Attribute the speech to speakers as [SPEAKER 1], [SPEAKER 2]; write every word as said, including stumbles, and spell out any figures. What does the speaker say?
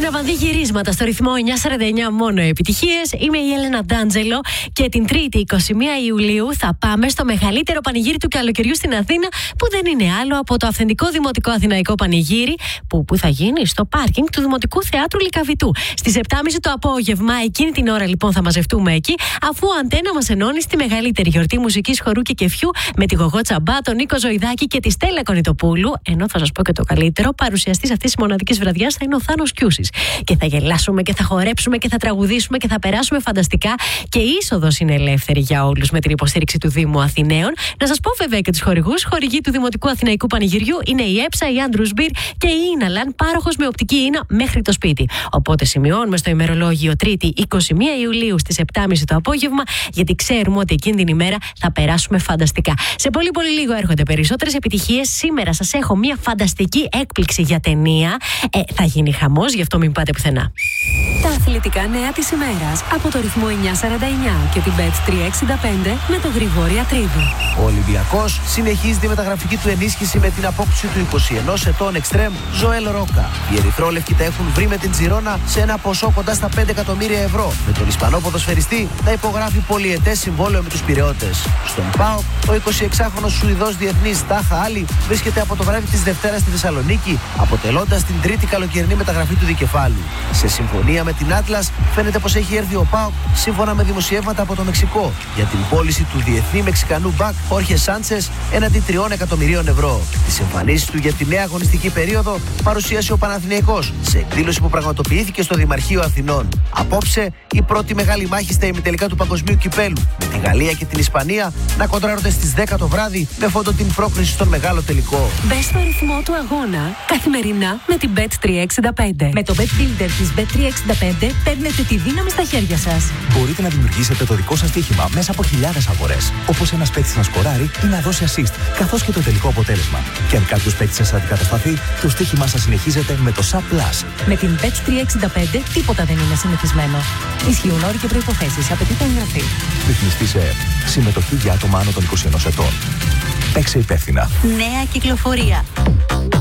[SPEAKER 1] Αβανδί γυρίσματα στο ρυθμό εννιακόσια σαράντα εννιά, μόνο επιτυχίες. Είμαι η Έλενα Ντάντζελο και την Τρίτη είκοσι μία Ιουλίου θα πάμε στο μεγαλύτερο πανηγύρι του καλοκαιριού στην Αθήνα, που δεν είναι άλλο από το αυθεντικό Δημοτικό Αθηναϊκό Πανηγύρι, που, που θα γίνει στο πάρκινγκ του Δημοτικού Θεάτρου Λυκαβητού. Στις επτά και μισή το απόγευμα, εκείνη την ώρα λοιπόν θα μαζευτούμε εκεί, αφού ο Αντένα μας ενώνει στη μεγαλύτερη γιορτή μουσικής, χορού και κεφιού με τη Γογό Τσαμπά, τον Νίκο Ζωηδάκη και τη Στέλλα Κονιτοπούλου. Ενώ θα σας πω και το καλύτερο, παρουσιαστής αυτής της μοναδικής βραδιάς θα είναι ο Θάνος Κιούσης. Και θα γελάσουμε και θα χορέψουμε και θα τραγουδήσουμε και θα περάσουμε φανταστικά. Και η είσοδος είναι ελεύθερη για όλους με την υποστήριξη του Δήμου Αθηναίων. Να σας πω βέβαια και τους χορηγούς. Χορηγοί του Δημοτικού Αθηναϊκού Πανηγυριού είναι η ΕΨΑ, η Άντρους Μπιρ και η Ίναλαν, πάροχος με οπτική ίνα μέχρι το σπίτι. Οπότε σημειώνουμε στο ημερολόγιο Τρίτη είκοσι μία Ιουλίου στις επτά και μισή το απόγευμα, γιατί ξέρουμε ότι εκείνη την ημέρα θα περάσουμε φανταστικά. Σε πολύ πολύ λίγο έρχονται περισσότερες επιτυχίες. Σήμερα σας έχω μια φανταστική έκπληξη για ταινία. Ε, θα γίνει χαμός, γι' αυτό μην πάτε πουθενά.
[SPEAKER 2] Τα αθλητικά νέα της ημέρας από το ρυθμό εννιακόσια σαράντα εννιά και την μπετ τριακόσια εξήντα πέντε με τον Γρηγόρη Ατρίδη.
[SPEAKER 3] Ο Ολυμπιακός συνεχίζει τη μεταγραφική του ενίσχυση με την απόκτηση του είκοσι ενός ετών εξτρέμ Ζωέλ Ρόκα. Οι ερυθρόλευκοι τα έχουν βρει με την Τζιρόνα σε ένα ποσό κοντά στα πέντε εκατομμύρια ευρώ, με τον Ισπανό ποδοσφαιριστή να υπογράφει πολυετές συμβόλαιο με τους Πειραιώτες. Στον ΠΑΟΚ, ο εικοσιεξάχρονος Σουηδός διεθνής Τάχα Άλλη βρίσκεται από το βράδυ της Δευτέρας στη Θεσσαλονίκη, αποτελώντας την τρίτη καλοκαιρινή μεταγραφή του δικεφάλου. Σε συμφωνία με την Άτλας, φαίνεται πως έχει έρθει ο ΠΑΟΚ, σύμφωνα με δημοσιεύματα από το Μεξικό, για την πώληση του διεθνή Μεξικανού μπακ Χόρχε Σάντσες έναντι τριών εκατομμυρίων ευρώ. Τις εμφανίσεις του για τη νέα αγωνιστική περίοδο παρουσίασε ο Παναθηναϊκός σε εκδήλωση που πραγματοποιήθηκε στο Δημαρχείο Αθηνών. Απόψε, η πρώτη μεγάλη μάχη στα ημιτελικά του Παγκοσμίου Κυπέλου, με τη Γαλλία και την Ισπανία να κοντράρονται στις δέκα το βράδυ, με φόντο την πρόκριση στον μεγάλο τελικό.
[SPEAKER 2] Μπες στο ρυθμό του αγώνα καθημερινά με την μπετ τριακόσια εξήντα πέντε. Με το Bet Builder της μπετ τριακόσια εξήντα πέντε παίρνετε τη δύναμη στα χέρια σας.
[SPEAKER 4] Μπορείτε να δημιουργήσετε το δικό σας στοίχημα μέσα από χιλιάδες αγορές. Όπως ένας παίκτης να σκοράρει ή να δώσει assist, καθώς και το τελικό αποτέλεσμα. Και αν κάποιος παίκτης σας αντικατασταθεί, το στοίχημά σας συνεχίζεται με το Sub Plus.
[SPEAKER 2] Με την μπετ τριακόσια εξήντα πέντε τίποτα δεν είναι συνηθισμένο. Ισχύουν όροι και προϋποθέσεις. Απαιτείται εγγραφή.
[SPEAKER 4] Ρυθμιστή σε ΕΕΠ. Συμμετοχή για άτομα άνω των είκοσι ενός ετών. Παίξε υπεύθυνα.
[SPEAKER 2] Νέα κυκλοφορία.